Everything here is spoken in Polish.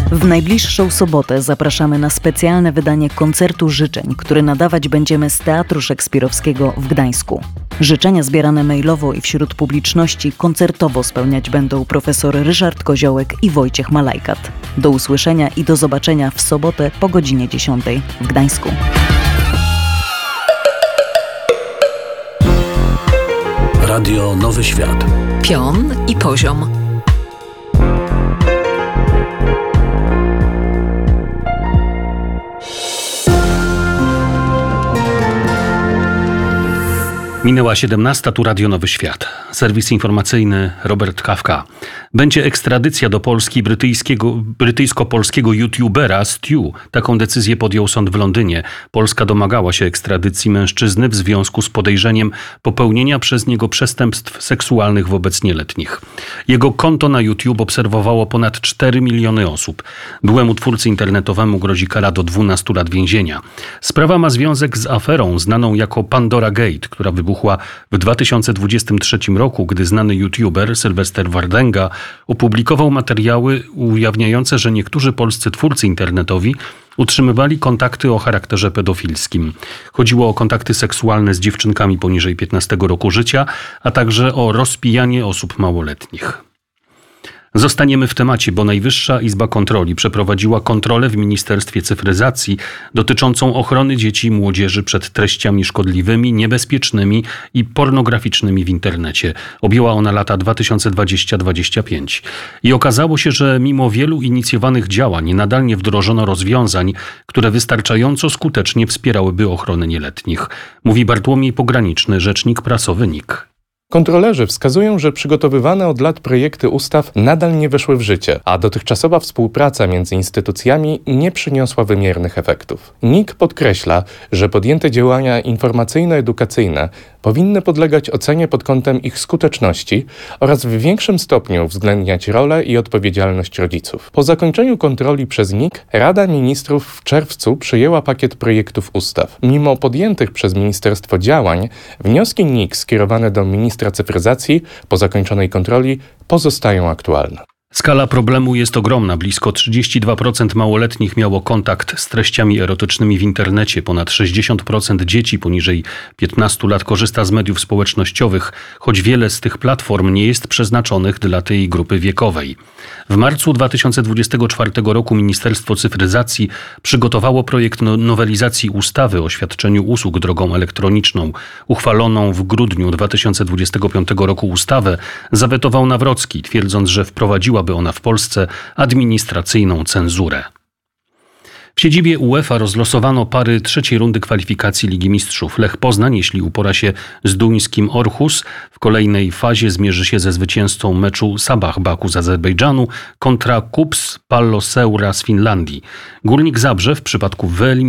W najbliższą sobotę zapraszamy na specjalne wydanie koncertu życzeń, który nadawać będziemy z Teatru Szekspirowskiego w Gdańsku. Życzenia zbierane mailowo i wśród publiczności koncertowo spełniać będą profesor Ryszard Koziołek i Wojciech Malajkat. Do usłyszenia i do zobaczenia w sobotę po godzinie 10 w Gdańsku. Radio Nowy Świat. Pion i poziom. Minęła 17, tu Radio Nowy Świat. Serwis informacyjny Robert Kawka. Będzie ekstradycja do Polski brytyjsko-polskiego youtubera Stu. Taką decyzję podjął sąd w Londynie. Polska domagała się ekstradycji mężczyzny w związku z podejrzeniem popełnienia przez niego przestępstw seksualnych wobec nieletnich. Jego konto na YouTube obserwowało ponad 4 miliony osób. Byłemu twórcy internetowemu grozi kara do 12 lat więzienia. Sprawa ma związek z aferą znaną jako Pandora Gate, która wybuchła w 2023 roku, gdy znany youtuber Sylwester Wardenga opublikował materiały ujawniające, że niektórzy polscy twórcy internetowi utrzymywali kontakty o charakterze pedofilskim. Chodziło o kontakty seksualne z dziewczynkami poniżej 15 roku życia, a także o rozpijanie osób małoletnich. Zostaniemy w temacie, bo Najwyższa Izba Kontroli przeprowadziła kontrolę w Ministerstwie Cyfryzacji dotyczącą ochrony dzieci i młodzieży przed treściami szkodliwymi, niebezpiecznymi i pornograficznymi w internecie. Objęła ona lata 2020-2025. I okazało się, że mimo wielu inicjowanych działań nadal nie wdrożono rozwiązań, które wystarczająco skutecznie wspierałyby ochronę nieletnich. Mówi Bartłomiej Pograniczny, rzecznik prasowy NIK. Kontrolerzy wskazują, że przygotowywane od lat projekty ustaw nadal nie weszły w życie, a dotychczasowa współpraca między instytucjami nie przyniosła wymiernych efektów. NIK podkreśla, że podjęte działania informacyjno-edukacyjne powinny podlegać ocenie pod kątem ich skuteczności oraz w większym stopniu uwzględniać rolę i odpowiedzialność rodziców. Po zakończeniu kontroli przez NIK Rada Ministrów w czerwcu przyjęła pakiet projektów ustaw. Mimo podjętych przez ministerstwo działań, wnioski NIK skierowane do ministra cyfryzacji po zakończonej kontroli pozostają aktualne. Skala problemu jest ogromna. Blisko 32% małoletnich miało kontakt z treściami erotycznymi w internecie. Ponad 60% dzieci poniżej 15 lat korzysta z mediów społecznościowych, choć wiele z tych platform nie jest przeznaczonych dla tej grupy wiekowej. W marcu 2024 roku Ministerstwo Cyfryzacji przygotowało projekt nowelizacji ustawy o świadczeniu usług drogą elektroniczną. Uchwaloną w grudniu 2025 roku ustawę zawetował Nawrocki, twierdząc, że wprowadziłaby ona w Polsce administracyjną cenzurę. W siedzibie UEFA rozlosowano pary trzeciej rundy kwalifikacji Ligi Mistrzów. Lech Poznań, jeśli upora się z duńskim Orhus, w kolejnej fazie zmierzy się ze zwycięzcą meczu Sabah Baku z Azerbejdżanu kontra KuPS Palloseura z Finlandii. Górnik Zabrze w przypadku wyeliminacji